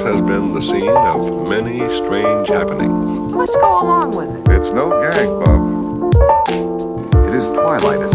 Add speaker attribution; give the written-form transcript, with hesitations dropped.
Speaker 1: has been the scene of many strange happenings.
Speaker 2: Let's go along with it.
Speaker 3: It's no gag, Bob. It is twilight.